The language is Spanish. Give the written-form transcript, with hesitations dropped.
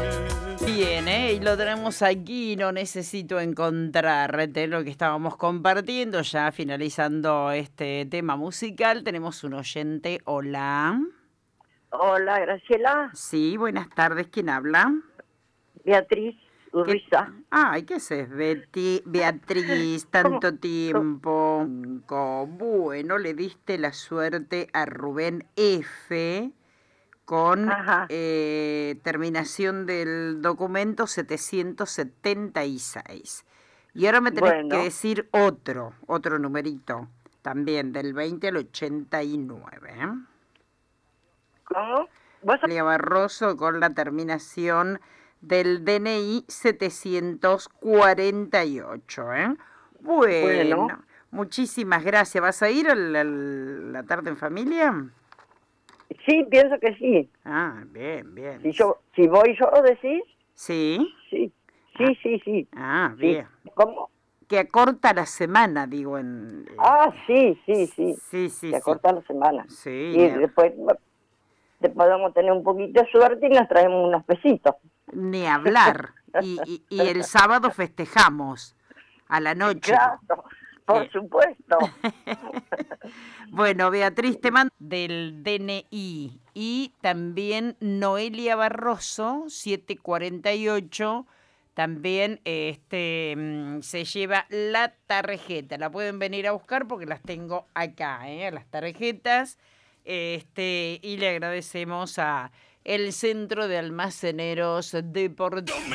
Bien, y lo tenemos aquí, no necesito encontrarte, lo que estábamos compartiendo, ya finalizando este tema musical, tenemos un oyente, hola. Hola, Graciela. Sí, buenas tardes, ¿quién habla? Beatriz ¿Qué? Urriza. Ay, ¿qué haces, Betty? Beatriz, ¿Cómo? tanto tiempo. Bueno, le diste la suerte a Rubén F. con Ajá, terminación del documento 776. Y ahora me tenés que bueno, decir otro numerito, también del 20 al 89. ¿cómo? ¿Vos? Elia Barroso con la terminación del DNI 748. Bueno, Bueno, muchísimas gracias. ¿Vas a ir a la tarde en familia? sí, pienso que sí. Ah, bien, bien. Si voy yo, decís, Sí. sí, Ah, sí. Sí, bien. ¿cómo? Que acorta la semana, digo, Sí. Sí, sí, Se sí. acorta la semana. Sí, Y después te podemos tener un poquito de suerte y nos traemos unos pesitos. ni hablar. Y el sábado festejamos a la noche. Claro, por Eh, supuesto. Bueno, Beatriz, te mando del DNI y también Noelia Barroso, 748, también se lleva la tarjeta. La pueden venir a buscar porque las tengo acá, las tarjetas. Y le agradecemos a el Centro de Almaceneros Deportivos.